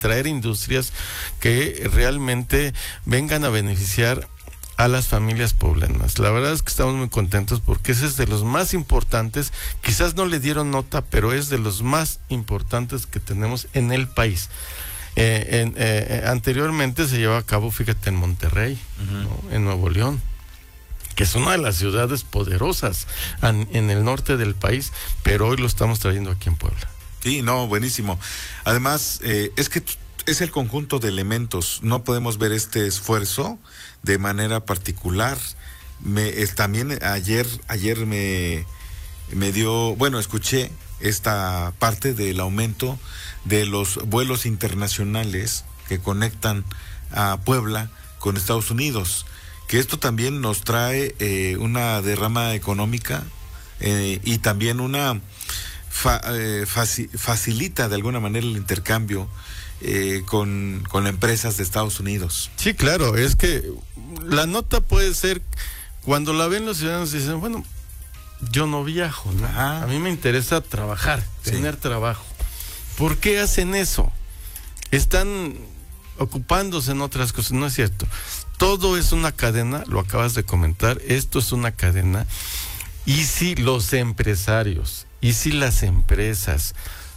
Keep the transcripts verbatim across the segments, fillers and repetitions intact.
traer industrias que realmente vengan a beneficiar a las familias poblanas. La verdad es que estamos muy contentos porque ese es de los más importantes, quizás no le dieron nota, pero es de los más importantes que tenemos en el país. Eh, en, eh, anteriormente se llevaba a cabo, fíjate, en Monterrey, uh-huh. ¿no? En Nuevo León, que es una de las ciudades poderosas en, en el norte del país, pero hoy lo estamos trayendo aquí en Puebla. Sí, no, buenísimo. Además, eh, es que es el conjunto de elementos. No podemos ver este esfuerzo de manera particular. Me, es, también ayer, ayer me, me dio, bueno, escuché esta parte del aumento de los vuelos internacionales que conectan a Puebla con Estados Unidos, que esto también nos trae eh, una derrama económica eh, y también una fa, eh, faci, facilita de alguna manera el intercambio eh, con, con empresas de Estados Unidos. Sí, claro, es que la nota puede ser, cuando la ven los ciudadanos dicen, bueno, yo no viajo, ¿no? A mí me interesa trabajar, tener sí. trabajo. ¿Por qué hacen eso? Están ocupándose en otras cosas, no es cierto. Todo es una cadena, lo acabas de comentar, esto es una cadena. Y si los empresarios, y si las empresas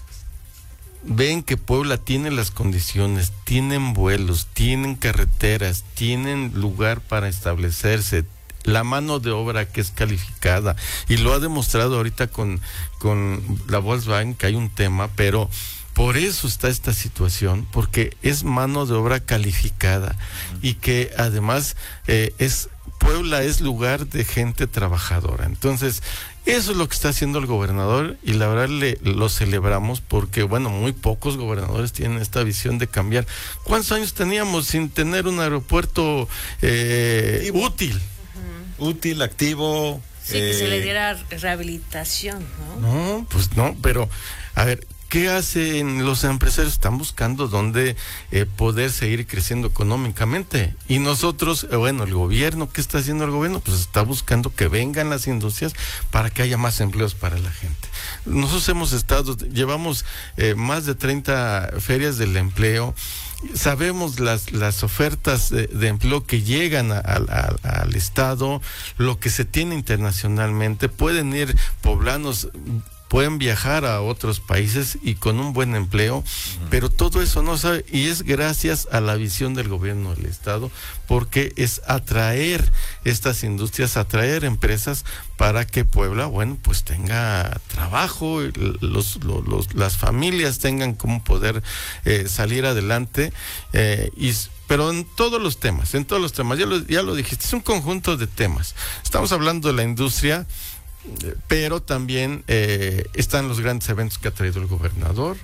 ven que Puebla tiene las condiciones, tienen vuelos, tienen carreteras, tienen lugar para establecerse, la mano de obra que es calificada, y lo ha demostrado ahorita con, con la Volkswagen, que hay un tema, pero por eso está esta situación, porque es mano de obra calificada, y que además eh, es Puebla es lugar de gente trabajadora. Entonces, eso es lo que está haciendo el gobernador, y la verdad le, lo celebramos porque, bueno, muy pocos gobernadores tienen esta visión de cambiar. ¿Cuántos años teníamos sin tener un aeropuerto eh, útil? Útil, activo. Sí, eh... que se le diera rehabilitación, ¿no? No, pues no, pero, a ver, ¿qué hacen los empresarios? Están buscando dónde eh, poder seguir creciendo económicamente. Y nosotros, eh, bueno, el gobierno, ¿qué está haciendo el gobierno? Pues está buscando que vengan las industrias para que haya más empleos para la gente. Nosotros hemos estado, llevamos eh, más de treinta ferias del empleo. Sabemos las las ofertas de, de empleo que llegan a, a, a, al estado, lo que se tiene internacionalmente. Pueden ir poblanos, pueden viajar a otros países y con un buen empleo, uh-huh. pero todo eso no sabe, y es gracias a la visión del gobierno del estado, porque es atraer estas industrias, atraer empresas para que Puebla, bueno, pues tenga trabajo, los, los, los las familias tengan cómo poder eh, salir adelante, eh, y pero en todos los temas, en todos los temas, ya lo, ya lo dijiste, es un conjunto de temas. Estamos hablando de la industria, pero también eh, están los grandes eventos que ha traído el gobernador.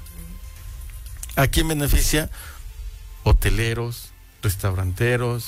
¿A quién beneficia? Hoteleros, restauranteros.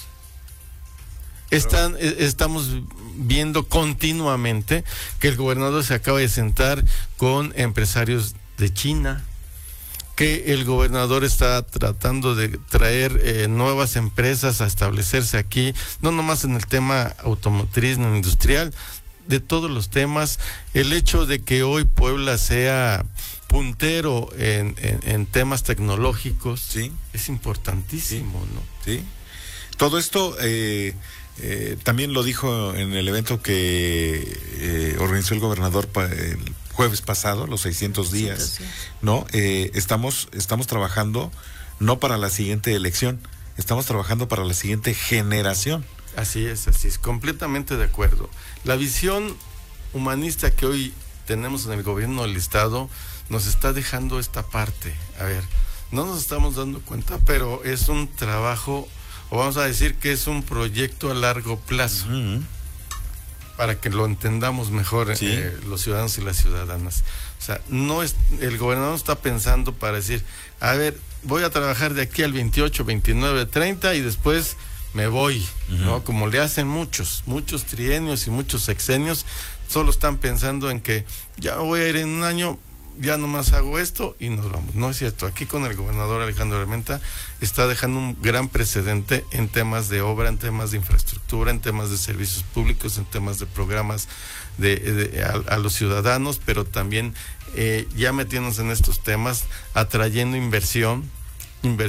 Están, eh, estamos viendo continuamente que el gobernador se acaba de sentar con empresarios de China, que el gobernador está tratando de traer eh, nuevas empresas a establecerse aquí, no nomás en el tema automotriz ni industrial, de todos los temas. El hecho de que hoy Puebla sea puntero en, en, en temas tecnológicos, sí, es importantísimo, sí, ¿no? Sí. Todo esto eh, eh, también lo dijo en el evento que eh, organizó el gobernador pa, el jueves pasado, los seiscientos días, sí, sí. ¿no? Eh, estamos, estamos trabajando no para la siguiente elección, estamos trabajando para la siguiente generación. Así es, así es, completamente de acuerdo. La visión humanista que hoy tenemos en el gobierno del estado nos está dejando esta parte. A ver, no nos estamos dando cuenta, pero es un trabajo, o vamos a decir que es un proyecto a largo plazo, uh-huh. para que lo entendamos mejor, sí. eh, los ciudadanos y las ciudadanas. O sea, no es, el gobernador está pensando para decir, a ver, voy a trabajar de aquí al veintiocho, veintinueve, treinta y después me voy, uh-huh. ¿no? Como le hacen muchos, muchos trienios y muchos sexenios, solo están pensando en que ya voy a ir en un año, ya nomás hago esto y nos vamos. No es cierto, aquí con el gobernador Alejandro Armenta está dejando un gran precedente en temas de obra, en temas de infraestructura, en temas de servicios públicos, en temas de programas de, de a, a los ciudadanos, pero también eh, ya metiéndonos en estos temas, atrayendo inversión, inversión